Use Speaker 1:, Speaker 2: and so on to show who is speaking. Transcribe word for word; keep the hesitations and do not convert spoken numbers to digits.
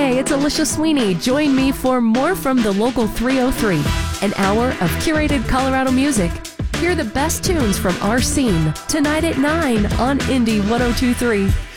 Speaker 1: Hey, it's Alicia Sweeney. Join me for more from the Local three oh three, an hour of curated Colorado music. Hear the best tunes from our scene tonight at nine on Indie one oh two point three.